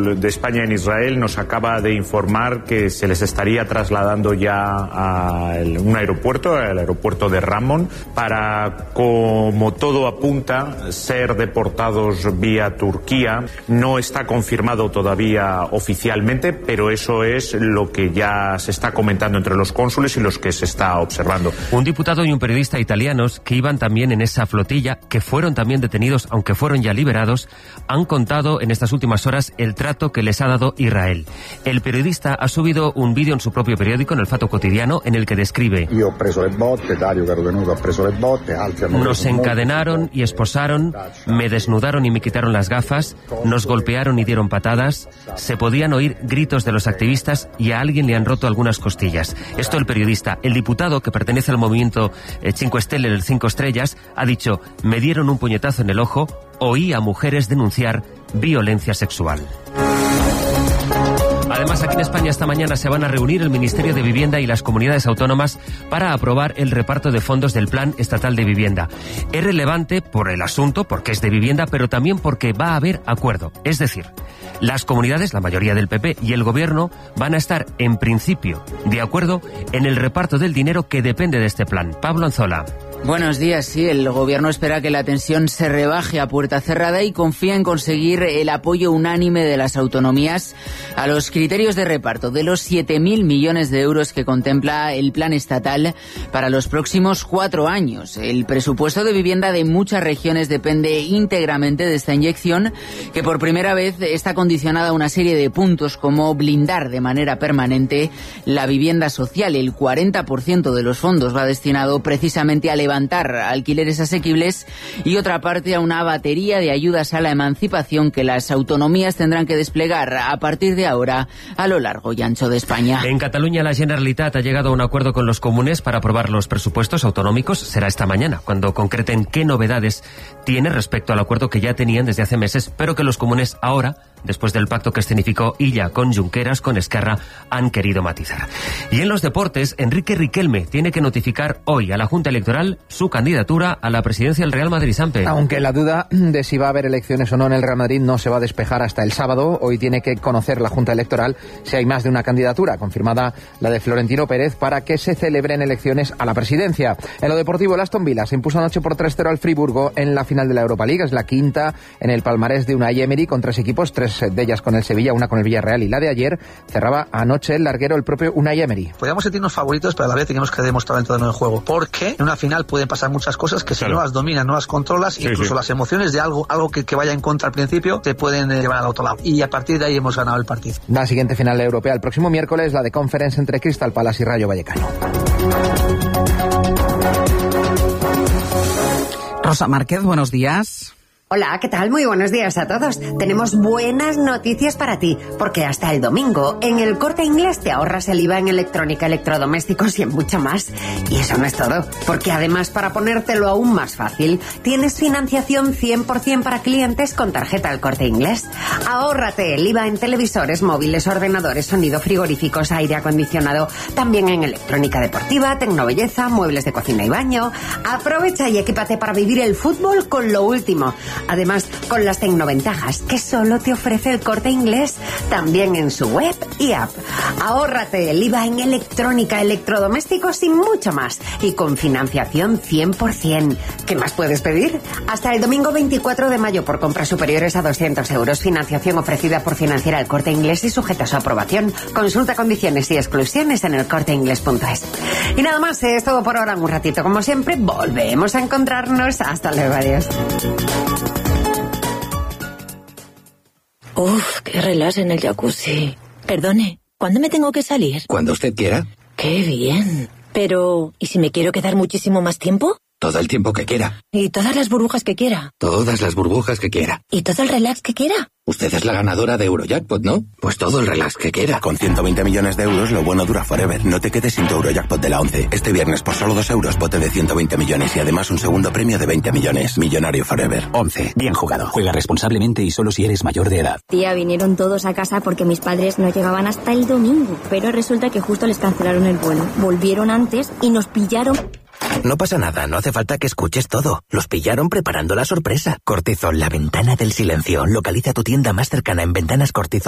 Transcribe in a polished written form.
de España en Israel nos acaba de informar que se les estaría trasladando ya a un aeropuerto, el aeropuerto de Ramón, para, como todo apunta, ser deportados vía Turquía. No está confirmado todavía oficialmente, pero eso es lo que ya se está comentando entre los cónsules y los que se está observando. Un diputado y un periodista italianos que iban también en esa flotilla, que fueron también detenidos, aunque fueron ya liberados, han contado en estas últimas horas el trato que les ha dado Israel. El periodista ha subido un vídeo en su propio periódico, en El Fatto Quotidiano, en el que describe: nos encadenaron y esposaron, me desnudaron y me quitaron las gafas, nos golpearon y dieron patadas, se podían oír gritos de los activistas y a alguien le han roto algunas costillas. Esto el periodista. El diputado, que pertenece al movimiento 5 Stelle, 5 Estrellas, ha dicho: me dieron un puñetazo en el ojo, oí a mujeres denunciar violencia sexual. Además, aquí en España esta mañana se van a reunir el Ministerio de Vivienda y las comunidades autónomas para aprobar el reparto de fondos del Plan Estatal de Vivienda. Es relevante por el asunto, porque es de vivienda, pero también porque va a haber acuerdo. Es decir, las comunidades, la mayoría del PP y el Gobierno, van a estar, en principio, de acuerdo en el reparto del dinero que depende de este plan. Pablo Anzola. Buenos días. Sí, el Gobierno espera que la tensión se rebaje a puerta cerrada y confía en conseguir el apoyo unánime de las autonomías a los criterios de reparto de los 7.000 millones de euros que contempla el plan estatal para los próximos 4 años. El presupuesto de vivienda de muchas regiones depende íntegramente de esta inyección, que por primera vez está condicionada a una serie de puntos, como blindar de manera permanente la vivienda social. El 40% de los fondos va destinado precisamente a levantar alquileres asequibles y otra parte a una batería de ayudas a la emancipación que las autonomías tendrán que desplegar a partir de ahora a lo largo y ancho de España. En Cataluña, la Generalitat ha llegado a un acuerdo con los comunes para aprobar los presupuestos autonómicos. Será esta mañana cuando concreten qué novedades tiene respecto al acuerdo que ya tenían desde hace meses, pero que los comunes ahora, después del pacto que escenificó Illa con Junqueras, con Esquerra, han querido matizar. Y en los deportes, Enrique Riquelme tiene que notificar hoy a la Junta Electoral su candidatura a la presidencia del Real Madrid, Sampe. Aunque la duda de si va a haber elecciones o no en el Real Madrid no se va a despejar hasta el sábado, hoy tiene que conocer la Junta Electoral si hay más de una candidatura, confirmada la de Florentino Pérez, para que se celebren elecciones a la presidencia. En lo deportivo, el Aston Villa se impuso anoche por 3-0 al Friburgo en la final de la Europa League. Es la quinta en el palmarés de Unai Emery, con 3 equipos, 3 de ellas con el Sevilla, una con el Villarreal, y la de ayer cerraba anoche el larguero, el propio Unai Emery. Podríamos sentirnos favoritos, pero a la vez tenemos que demostrar el terreno del juego, porque en una final pueden pasar muchas cosas que si no las dominas, no las controlas, incluso las emociones de algo que vaya en contra al principio te pueden llevar al otro lado, y a partir de ahí hemos ganado el partido. La siguiente final europea el próximo miércoles, la de Conference entre Crystal Palace y Rayo Vallecano. Rosa Márquez, buenos días. Hola, ¿qué tal? Muy buenos días a todos. Tenemos buenas noticias para ti, porque hasta el domingo en El Corte Inglés te ahorras el IVA en electrónica, electrodomésticos y en mucho más. Y eso no es todo, porque además, para ponértelo aún más fácil, tienes financiación 100% para clientes con tarjeta El Corte Inglés. Ahórrate el IVA en televisores, móviles, ordenadores, sonido, frigoríficos, aire acondicionado, también en electrónica deportiva, tecnobelleza, muebles de cocina y baño. Aprovecha y equípate para vivir el fútbol con lo último. Además, con las tecnoventajas que solo te ofrece El Corte Inglés, también en su web y app. Ahórrate el IVA en electrónica, electrodomésticos y mucho más. Y con financiación 100%. ¿Qué más puedes pedir? Hasta el domingo 24 de mayo por compras superiores a 200 euros. Financiación ofrecida por Financiera El Corte Inglés y sujeta a su aprobación. Consulta condiciones y exclusiones en elcorteingles.es. Y nada más, es todo por ahora. En un ratito, como siempre, volvemos a encontrarnos. Hasta luego, adiós. Uf, qué relax en el jacuzzi. Perdone, ¿cuándo me tengo que salir? Cuando usted quiera. Qué bien. Pero, ¿y si me quiero quedar muchísimo más tiempo? Todo el tiempo que quiera. ¿Y todas las burbujas que quiera? Todas las burbujas que quiera. ¿Y todo el relax que quiera? Usted es la ganadora de Eurojackpot, ¿no? Pues todo el relax que quiera. Con 120 millones de euros, lo bueno dura forever. No te quedes sin tu Eurojackpot de la 11. Este viernes, por solo 2 euros, bote de 120 millones y además un segundo premio de 20 millones. Millonario forever. 11. Bien jugado. Juega responsablemente y solo si eres mayor de edad. Tía, vinieron todos a casa porque mis padres no llegaban hasta el domingo. Pero resulta que justo les cancelaron el vuelo. Volvieron antes y nos pillaron... No pasa nada, no hace falta que escuches todo. Los pillaron preparando la sorpresa. Cortizol, la ventana del silencio. Localiza tu tienda más cercana en Ventanas Cortizol.